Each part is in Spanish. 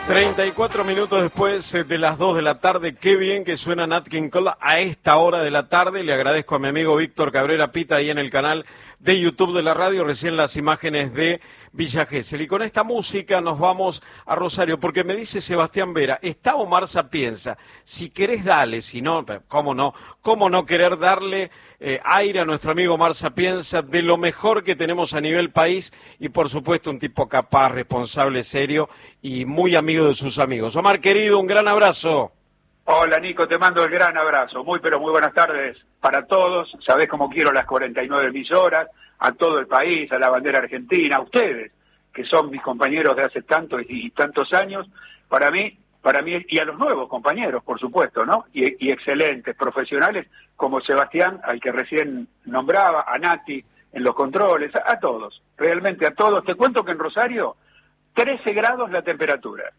34 minutos después de las 2 de la tarde, qué bien que suena Nat King Cole a esta hora de la tarde. Le agradezco a mi amigo Víctor Cabrera Pita ahí en el canal de YouTube de la radio, recién las imágenes de Villa Gesell. Y con esta música nos vamos a Rosario, porque me dice Sebastián Vera, está Omar Sapienza, si querés dale, si no, cómo no querer darle aire a nuestro amigo Omar Sapienza, de lo mejor que tenemos a nivel país, y por supuesto un tipo capaz, responsable, serio y muy amigo de sus amigos. Omar, querido, un gran abrazo. Hola, Nico, te mando el gran abrazo. Muy buenas tardes para todos. Sabés cómo quiero las 49 emisoras, a todo el país, a la bandera argentina, a ustedes, que son mis compañeros de hace tantos y tantos años. Para mí, y a los nuevos compañeros, por supuesto, ¿no? Y excelentes profesionales como Sebastián, al que recién nombraba, a Nati en los controles, a todos, realmente a todos. Te cuento que en Rosario, 13 grados la temperatura,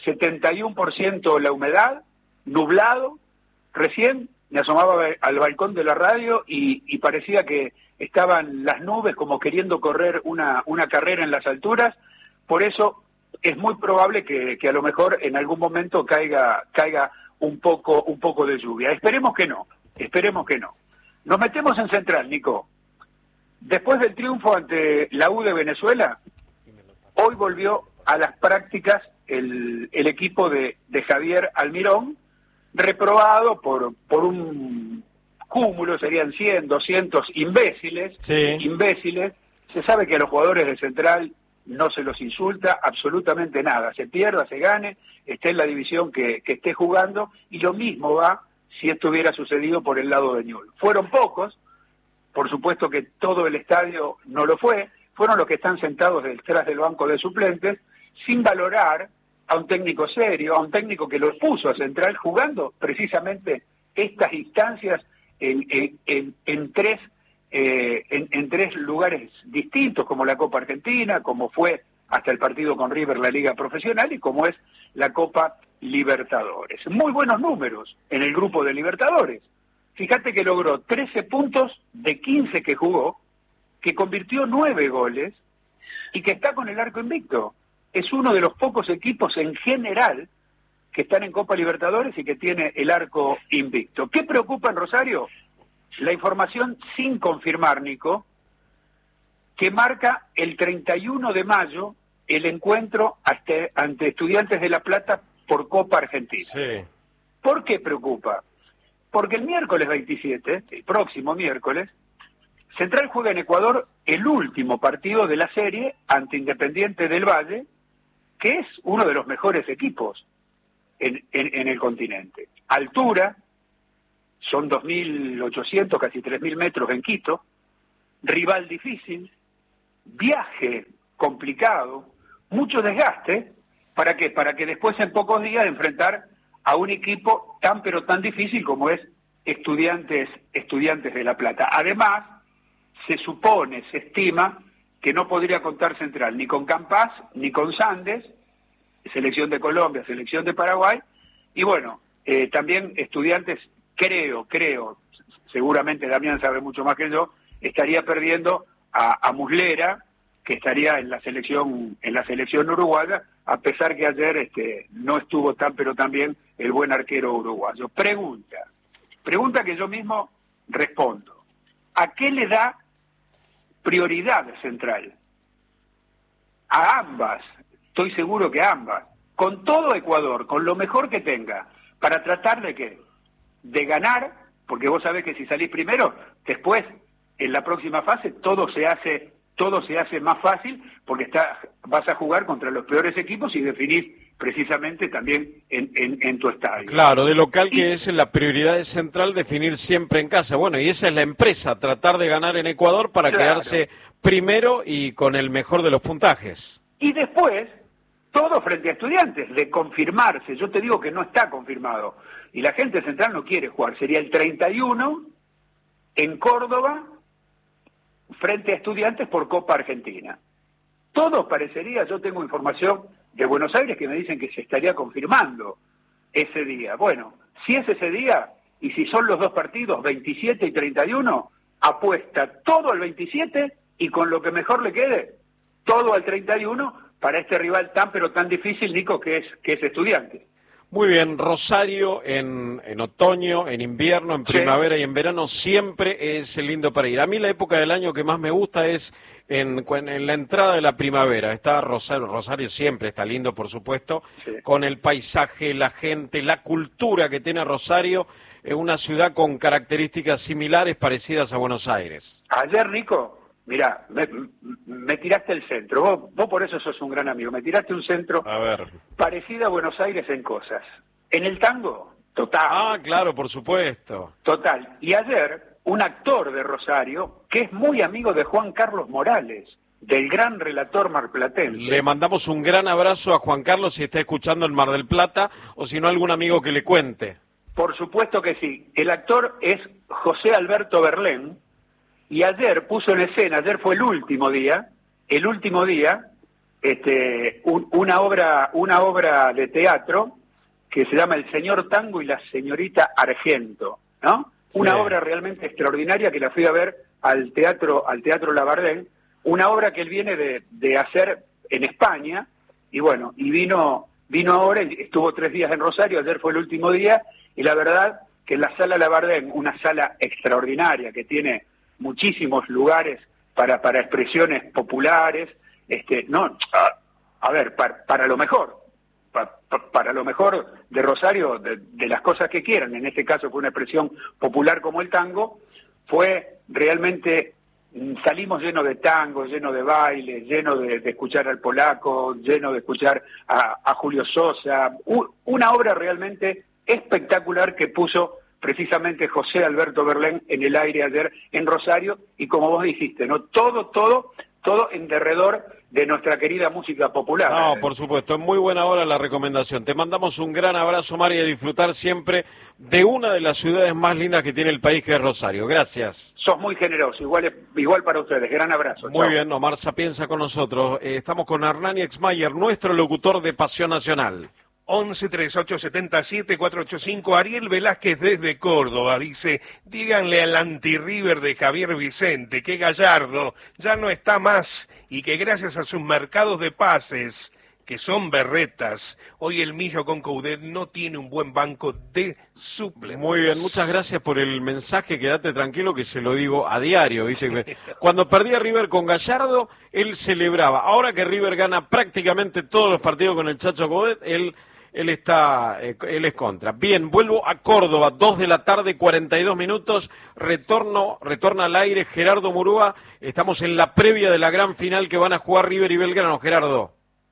71% la humedad, nublado. Recién me asomaba al balcón de la radio y parecía que estaban las nubes como queriendo correr una carrera en las alturas. Por eso es muy probable que a lo mejor en algún momento caiga un poco de lluvia. Esperemos que no. Nos metemos en Central, Nico. Después del triunfo ante la U de Venezuela, hoy volvió a las prácticas el equipo de Javier Almirón, reprobado por un cúmulo, serían 100, 200 imbéciles. Se sabe que a los jugadores de Central no se los insulta absolutamente nada, se pierda, se gane, esté en la división que esté jugando, y lo mismo va si esto hubiera sucedido por el lado de Newell's. Fueron pocos, por supuesto que todo el estadio no lo fue, fueron los que están sentados detrás del banco de suplentes, sin valorar a un técnico serio, a un técnico que los puso a Central jugando precisamente estas instancias en tres lugares distintos, como la Copa Argentina, como fue hasta el partido con River, la Liga Profesional, y como es la Copa Libertadores. Muy buenos números en el grupo de Libertadores. Fíjate que logró 13 puntos de 15 que jugó, que convirtió 9 goles y que está con el arco invicto. Es uno de los pocos equipos en general que están en Copa Libertadores y que tiene el arco invicto. ¿Qué preocupa en Rosario? La información sin confirmar, Nico, que marca el 31 de mayo el encuentro ante Estudiantes de La Plata por Copa Argentina. Sí. ¿Por qué preocupa? Porque el miércoles 27, el próximo miércoles, Central juega en Ecuador el último partido de la serie ante Independiente del Valle, que es uno de los mejores equipos en el continente. Altura, son 2.800, casi 3.000 metros en Quito, rival difícil, viaje complicado, mucho desgaste. ¿Para qué? Para que después en pocos días enfrentar a un equipo tan pero tan difícil como es Estudiantes de La Plata. Además, se supone, se estima que no podría contar Central ni con Campas ni con Sandes, selección de Colombia, selección de Paraguay, y bueno, también Estudiantes, creo, seguramente Damián sabe mucho más que yo, estaría perdiendo a Muslera, que estaría en la selección uruguaya, a pesar que ayer no estuvo tan pero tan bien el buen arquero uruguayo. Pregunta que yo mismo respondo. ¿A qué le da prioridad Central? A ambas, estoy seguro que ambas, con todo Ecuador, con lo mejor que tenga, para tratar de ¿qué? De ganar, porque vos sabés que si salís primero, después, en la próxima fase, todo se hace más fácil, porque vas a jugar contra los peores equipos y definir precisamente también en tu estadio. Claro, de local, que es la prioridad de Central, definir siempre en casa. Bueno, y esa es la empresa, tratar de ganar en Ecuador para quedarse primero y con el mejor de los puntajes. Y después, todo frente a Estudiantes, de confirmarse. Yo te digo que no está confirmado. Y la gente de Central no quiere jugar. Sería el 31 en Córdoba, frente a Estudiantes por Copa Argentina. Todo parecería, yo tengo información de Buenos Aires que me dicen que se estaría confirmando ese día. Bueno, si es ese día, y si son los dos partidos, 27 y 31, apuesta todo al 27 y con lo que mejor le quede, todo al 31 para este rival tan pero tan difícil, Nico, que es Estudiantes. Muy bien, Rosario en otoño, en invierno, en primavera y en verano siempre es lindo para ir. A mí la época del año que más me gusta es en la entrada de la primavera. Está Rosario siempre está lindo, por supuesto, con el paisaje, la gente, la cultura que tiene Rosario, es una ciudad con características similares, parecidas a Buenos Aires. Ayer, Nico, mirá, me tiraste el centro, vos por eso sos un gran amigo, me tiraste un centro parecido a Buenos Aires en cosas. En el tango, total. Ah, claro, por supuesto. Total. Y ayer, un actor de Rosario, que es muy amigo de Juan Carlos Morales, del gran relator marplatense. Le mandamos un gran abrazo a Juan Carlos si está escuchando en Mar del Plata, o si no algún amigo que le cuente. Por supuesto que sí. El actor es José Alberto Berlén, y ayer puso en escena, ayer fue el último día, una obra de teatro que se llama El Señor Tango y la Señorita Argento, ¿no? Sí. Una obra realmente extraordinaria que la fui a ver al Teatro Labardén, una obra que él viene de hacer en España, y bueno, y vino ahora, estuvo 3 días en Rosario, ayer fue el último día, y la verdad que en la Sala Labardén, una sala extraordinaria que tiene muchísimos lugares para expresiones populares, para lo mejor, para lo mejor de Rosario, de las cosas que quieran, en este caso fue una expresión popular como el tango, fue realmente, salimos llenos de tango, llenos de baile, llenos de escuchar al polaco, llenos de escuchar a Julio Sosa, una obra realmente espectacular que puso precisamente José Alberto Berlén en el aire ayer en Rosario, y como vos dijiste, ¿no? Todo en derredor de nuestra querida música popular. No, por supuesto, es muy buena hora la recomendación. Te mandamos un gran abrazo, Mari, y a disfrutar siempre de una de las ciudades más lindas que tiene el país, que es Rosario. Gracias. Sos muy generoso, igual para ustedes. Gran abrazo. Muy bien, Omar Sapienza con nosotros. Estamos con Hernán Exmayer, nuestro locutor de Pasión Nacional. 11 38 77 485. Ariel Velázquez desde Córdoba dice: díganle al anti-River de Javier Vicente que Gallardo ya no está más y que gracias a sus mercados de pases, que son berretas, hoy el Millo con Coudet no tiene un buen banco de suplementos. Muy bien, muchas gracias por el mensaje, quédate tranquilo que se lo digo a diario. Dice que cuando perdía River con Gallardo, él celebraba. Ahora que River gana prácticamente todos los partidos con el Chacho Coudet, él es contra. Bien, vuelvo a Córdoba, 2 de la tarde, 42 minutos, retorna al aire Gerardo Murúa, estamos en la previa de la gran final que van a jugar River y Belgrano. Gerardo.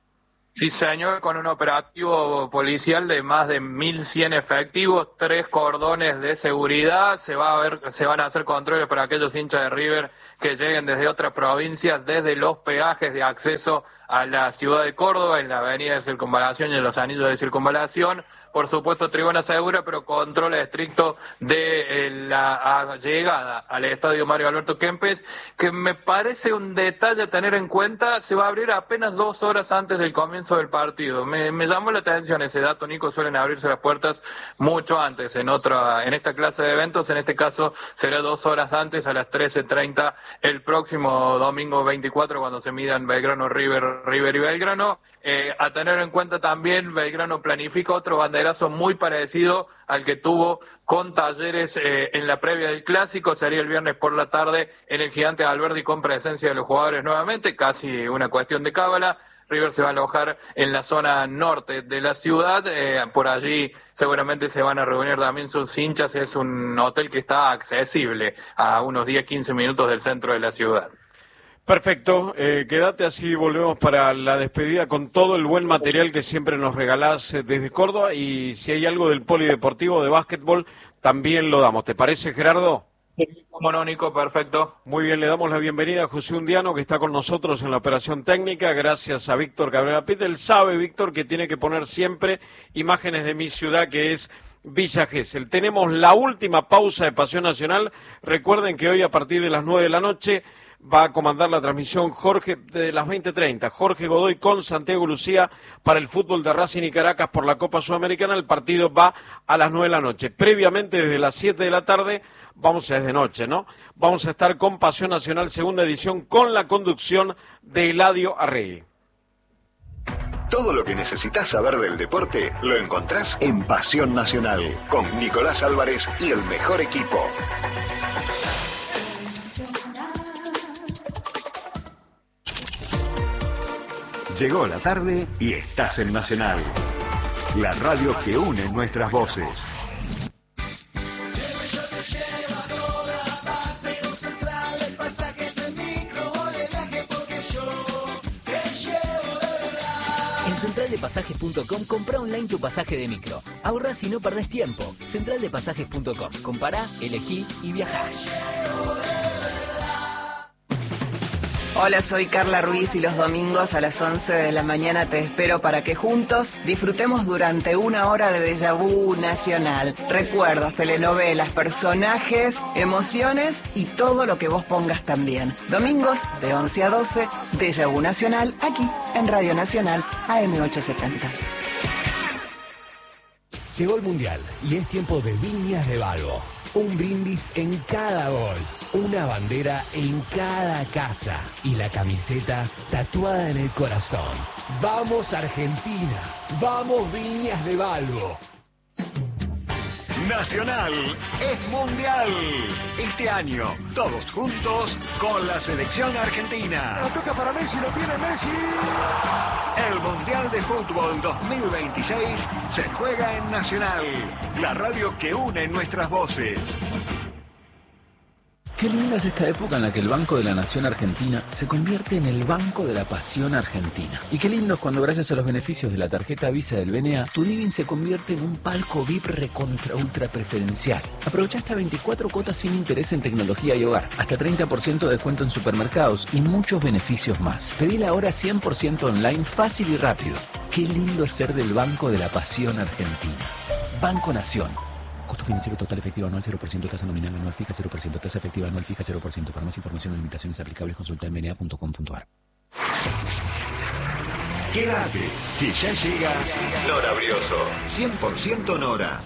Sí, señor, con un operativo policial de más de 1.100 efectivos, 3 cordones de seguridad, se van a hacer controles para aquellos hinchas de River que lleguen desde otras provincias, desde los peajes de acceso a la ciudad de Córdoba, en la avenida de Circunvalación y en los anillos de Circunvalación. Por supuesto, tribuna segura, pero control estricto de la llegada al estadio Mario Alberto Kempes, que me parece un detalle a tener en cuenta. Se va a abrir apenas 2 horas antes del comienzo del partido. Me llamó la atención ese dato, Nico. Suelen abrirse las puertas mucho antes en esta clase de eventos. En este caso será 2 horas antes, a las 13:30 el próximo domingo 24, cuando se midan Belgrano, River y Belgrano. A tener en cuenta también, Belgrano planifica otro banderazo muy parecido al que tuvo con Talleres en la previa del Clásico. Sería el viernes por la tarde en el Gigante Alberdi, con presencia de los jugadores nuevamente, casi una cuestión de cábala. River se va a alojar en la zona norte de la ciudad, por allí seguramente se van a reunir también sus hinchas. Es un hotel que está accesible a unos 10-15 minutos del centro de la ciudad. Perfecto, quédate así, volvemos para la despedida con todo el buen material que siempre nos regalás desde Córdoba, y si hay algo del polideportivo de básquetbol también lo damos. ¿Te parece, Gerardo? Sí, como no, Nico, perfecto. Muy bien, le damos la bienvenida a José Undiano, que está con nosotros en la operación técnica, gracias a Víctor Cabrera Pita. Él sabe, Víctor, que tiene que poner siempre imágenes de mi ciudad, que es Villa Gesell. Tenemos la última pausa de Pasión Nacional. Recuerden que hoy a partir de las 9 de la noche va a comandar la transmisión Jorge, de las 20:30, Jorge Godoy con Santiago Lucía para el fútbol de Racing y Caracas por la Copa Sudamericana. El partido va a las 9 de la noche. Previamente, desde las 7 de la tarde, desde noche, ¿no? Vamos a estar con Pasión Nacional, segunda edición, con la conducción de Eladio Arregui. Todo lo que necesitas saber del deporte lo encontrás en Pasión Nacional, con Nicolás Álvarez y el mejor equipo. Llegó la tarde y estás en Nacional, la radio que une nuestras voces. En centraldepasajes.com compra online tu pasaje de micro. Ahorrás y no perdés tiempo. Centraldepasajes.com. Compará, elegí y viajá. Hola, soy Carla Ruiz y los domingos a las 11 de la mañana te espero para que juntos disfrutemos durante una hora de Déjà Vu Nacional. Recuerdos, telenovelas, personajes, emociones y todo lo que vos pongas también. Domingos de 11 a 12, Déjà Vu Nacional, aquí en Radio Nacional AM870. Llegó el Mundial y es tiempo de Viñas de Balbo. Un brindis en cada gol, una bandera en cada casa y la camiseta tatuada en el corazón. ¡Vamos Argentina! ¡Vamos Viñas de Balbo! Nacional es mundial. Este año, todos juntos con la selección argentina. La toca para Messi, lo tiene Messi. El Mundial de Fútbol 2026 se juega en Nacional, la radio que une nuestras voces. Qué linda es esta época en la que el Banco de la Nación Argentina se convierte en el Banco de la Pasión Argentina. Y qué lindo es cuando gracias a los beneficios de la tarjeta Visa del BNA, tu living se convierte en un palco VIP recontra ultra preferencial. Aprovecha hasta 24 cuotas sin interés en tecnología y hogar, hasta 30% de descuento en supermercados y muchos beneficios más. Pedila ahora 100% online, fácil y rápido. Qué lindo es ser del Banco de la Pasión Argentina. Banco Nación. Costo financiero total efectivo anual 0%, tasa nominal anual fija 0%, tasa efectiva anual fija 0%. Para más información o limitaciones aplicables consulta en bna.com.ar. Quédate, que ya llega Nora Brioso, 100% Nora.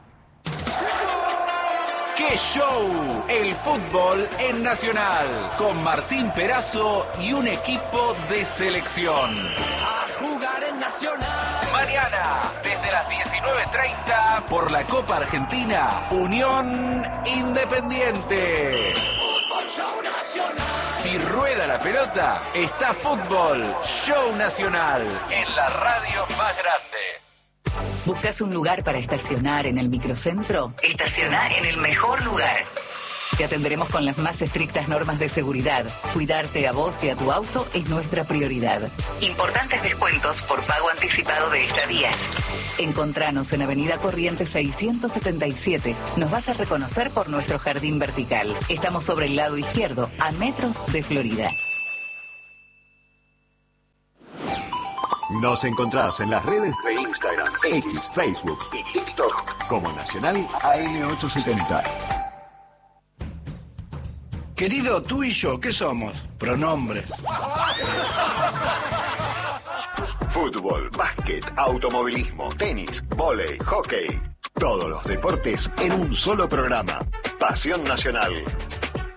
¡Qué show! El fútbol en Nacional, con Martín Perazo y un equipo de selección. A jugar en Nacional. Mañana, desde las 19:30, por la Copa Argentina, Unión Independiente. Fútbol Show Nacional. Si rueda la pelota, está Fútbol Show Nacional, en la radio más grande. ¿Buscas un lugar para estacionar en el microcentro? Estaciona en el mejor lugar. Te atenderemos con las más estrictas normas de seguridad. Cuidarte a vos y a tu auto es nuestra prioridad. Importantes descuentos por pago anticipado de estadías. Encontranos en Avenida Corrientes 677. Nos vas a reconocer por nuestro jardín vertical. Estamos sobre el lado izquierdo, a metros de Florida. Nos encontrás en las redes de Instagram, X, Facebook y TikTok como Nacional AM870. Querido, tú y yo, ¿qué somos? Pronombres. Fútbol, básquet, automovilismo, tenis, vóley, hockey. Todos los deportes en un solo programa. Pasión Nacional.